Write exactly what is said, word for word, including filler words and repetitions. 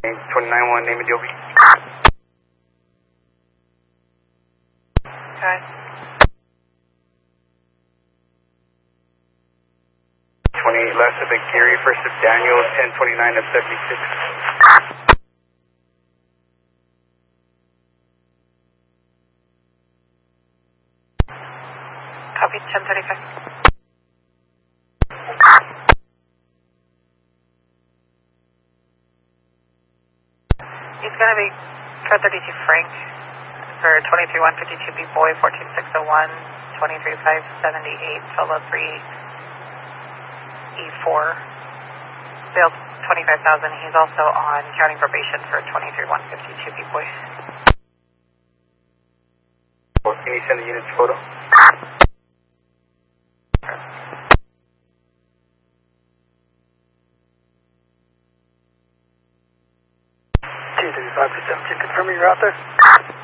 twenty-nine one, name and D O B. Okay. twenty-eight last of Big Gary, first of Daniel, ten twenty-nine of seventy-six. Copy, ten thirty-five. He's going to be car thirty-two Frank for twenty-three one fifty-two B Boy, fourteen six oh one, twenty-three five seventy-eight, solo three E four. Sales twenty-five thousand. He's also on counting probation for twenty-three one fifty-two B Boy. Can you send the unit's photo? two thirty-five for seventeen, confirming you're out there?